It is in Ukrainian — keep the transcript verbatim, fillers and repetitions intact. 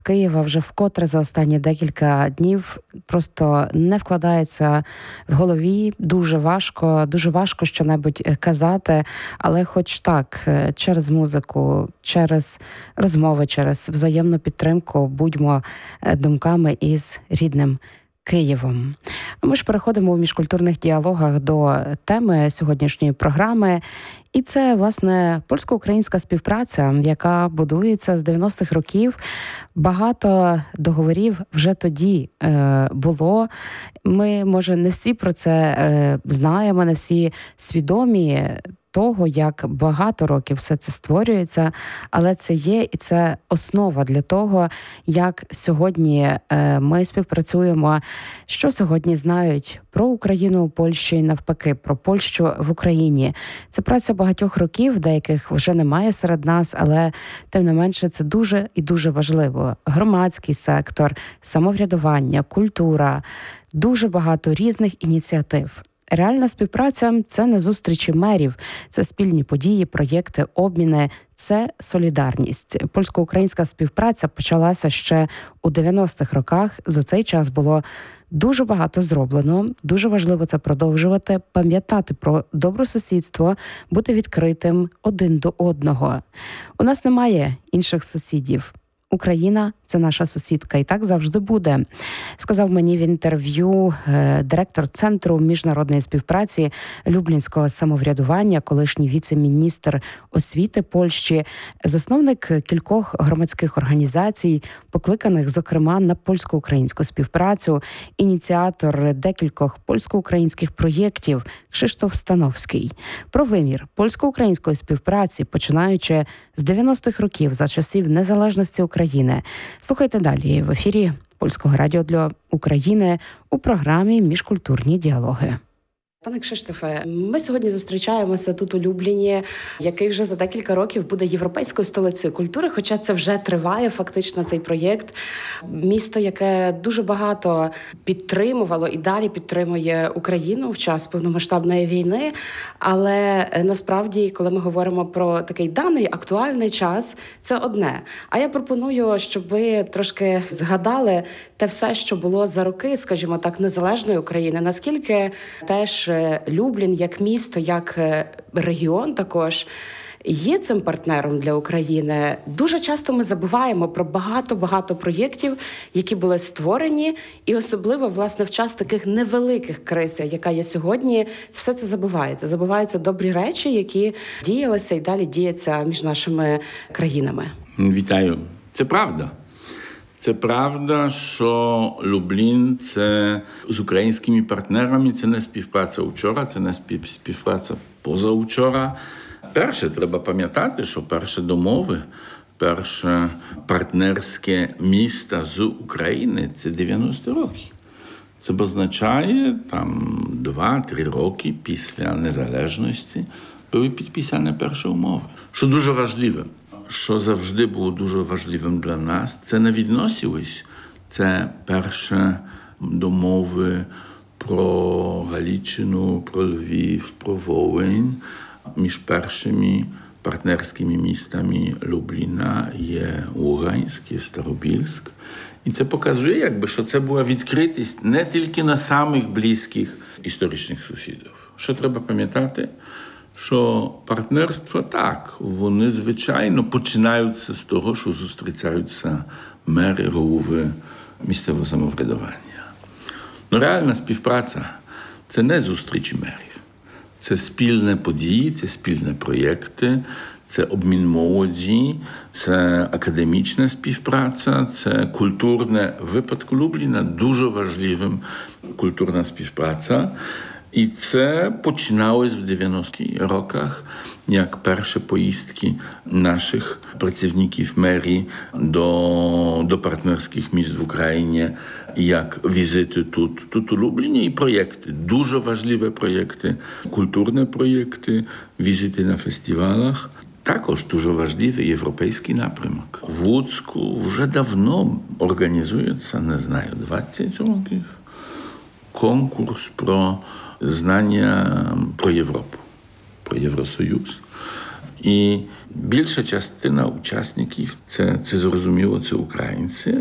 Києва вже вкотре за останні декілька днів просто не вкладається в голові. Дуже важко, дуже важко що-небудь казати, але хоч так, через музику, через розмови, через взаємну підтримку будьмо думками із рідним Києвом. Ми ж переходимо у міжкультурних діалогах до теми сьогоднішньої програми. І це, власне, польсько-українська співпраця, яка будується з дев'яностих років. Багато договорів вже тоді е, було. Ми, може, не всі про це е, знаємо, не всі свідомі того, як багато років все це створюється, але це є і це основа для того, як сьогодні ми співпрацюємо, що сьогодні знають про Україну у Польщі і навпаки, про Польщу в Україні. Це праця багатьох років, деяких вже немає серед нас, але тим не менше це дуже і дуже важливо. Громадський сектор, самоврядування, культура, дуже багато різних ініціатив. Реальна співпраця – це не зустрічі мерів, це спільні події, проєкти, обміни, це солідарність. Польсько-українська співпраця почалася ще у дев'яностих роках. За цей час було дуже багато зроблено. Дуже важливо це продовжувати, пам'ятати про добросусідство, бути відкритим один до одного. У нас немає інших сусідів. Україна – це наша сусідка, і так завжди буде, сказав мені в інтерв'ю е, директор Центру міжнародної співпраці Люблінського самоврядування, колишній віце-міністр освіти Польщі, засновник кількох громадських організацій, покликаних, зокрема, на польсько-українську співпрацю, ініціатор декількох польсько-українських проєктів Кшиштоф Становський. Про вимір польсько-української співпраці, починаючи з дев'яностих років, за часів незалежності України. Слухайте далі в ефірі Польського радіо для України у програмі «Міжкультурні діалоги». Пане Кшиштофе, ми сьогодні зустрічаємося тут у Любліні, який вже за декілька років буде європейською столицею культури, хоча це вже триває фактично цей проєкт. Місто, яке дуже багато підтримувало і далі підтримує Україну в час повномасштабної війни, але насправді, коли ми говоримо про такий даний актуальний час, це одне. А я пропоную, щоб ви трошки згадали те все, що було за роки, скажімо так, незалежної України, наскільки теж Люблін як місто, як регіон також є цим партнером для України. Дуже часто ми забуваємо про багато-багато проєктів, які були створені, і особливо, власне, в час таких невеликих криз, яка є сьогодні, все це забувається. Забуваються добрі речі, які діялися і далі діються між нашими країнами. Вітаю. Це правда. Це правда, що Люблін – це з українськими партнерами, це не співпраця вчора, це не співпраця позавчора. Перше, треба пам'ятати, що перші домови, перше партнерське місто з України – це дев'яності роки. Це означає, там два-три роки після незалежності були підписані перші умови. Що дуже важливе. Що завжди було дуже важливим для нас, це не відносилось. Це перші домови про Галичину, про Львів, про Волинь. Між першими партнерськими містами Любліна є Луганськ, є Старобільськ. І це показує, якби, що це була відкритість не тільки на самих близьких історичних сусідів. Що треба пам'ятати? Що партнерство так, вони, звичайно, починаються з того, що зустрічаються мери, голови місцевого самоврядування. Но реальна співпраця – це не зустрічі мерів. Це спільні події, це спільні проєкти, це обмін молоді, це академічна співпраця, це культурне, в випадку Любліна дуже важливим культурна співпраця. І це починалось в дев'яностих роках, як перші поїздки наших працівників мерії до, до партнерських міст в Україні, як візити тут, тут у Любліні, і проєкти, дуже важливі проєкти, культурні проєкти, візити на фестивалах. Також дуже важливий європейський напрямок. В Луцьку вже давно організується, не знаю, двадцять років, конкурс про знання про Європу, про Євросоюз. І більша частина учасників, це, це зрозуміло, це українці.